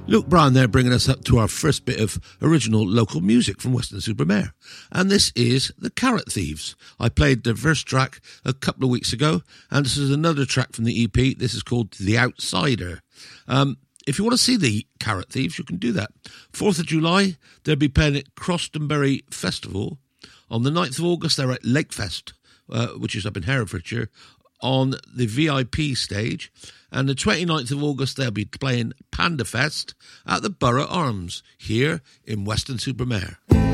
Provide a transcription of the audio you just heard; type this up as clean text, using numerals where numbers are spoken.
Luke Brown there, bringing us up to our first bit of original local music from Weston-super-Mare. And this is The Carrot Thieves. I played the first track a couple of weeks ago, and this is another track from the EP. This is called The Outsider. If you want to see the Carrot Thieves, you can do that. 4th of July, they'll be playing at Crostonbury Festival. On the 9th of August, they're at Lakefest, which is up in Herefordshire, on the VIP stage. And the 29th of August, they'll be playing Panda Fest at the Borough Arms here in Weston-super-Mare.